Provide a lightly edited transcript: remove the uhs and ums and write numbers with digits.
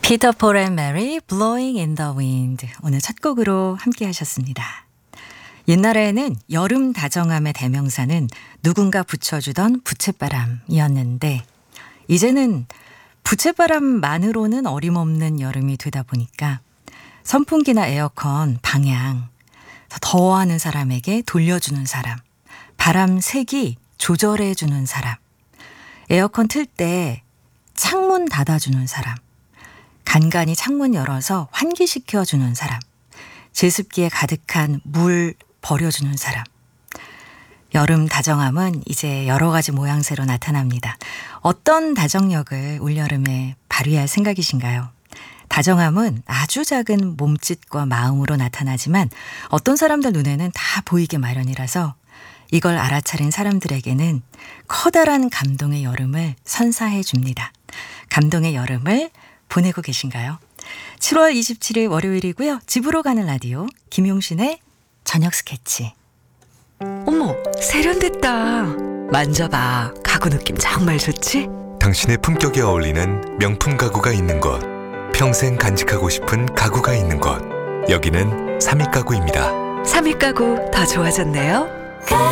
피터 폴 앤 메리 Blowing in the Wind 오늘 첫 곡으로 함께 하셨습니다. 옛날에는 여름 다정함의 대명사는 누군가 붙여주던 부채바람이었는데 이제는 부채바람만으로는 어림없는 여름이 되다 보니까 선풍기나 에어컨 방향 더워하는 사람에게 돌려주는 사람, 바람 세기 조절해주는 사람, 에어컨 틀 때 창문 닫아주는 사람, 간간히 창문 열어서 환기시켜주는 사람, 제습기에 가득한 물 버려주는 사람. 여름 다정함은 이제 여러 가지 모양새로 나타납니다. 어떤 다정력을 올여름에 발휘할 생각이신가요? 다정함은 아주 작은 몸짓과 마음으로 나타나지만 어떤 사람들 눈에는 다 보이게 마련이라서 이걸 알아차린 사람들에게는 커다란 감동의 여름을 선사해 줍니다. 감동의 여름을 보내고 계신가요? 7월 27일 월요일이고요. 집으로 가는 라디오 김용신의 저녁 스케치. 어머, 세련됐다. 만져봐. 가구 느낌 정말 좋지? 당신의 품격에 어울리는 명품 가구가 있는 곳, 평생 간직하고 싶은 가구가 있는 곳, 여기는 삼익가구입니다. 삼익 가구 더 좋아졌네요.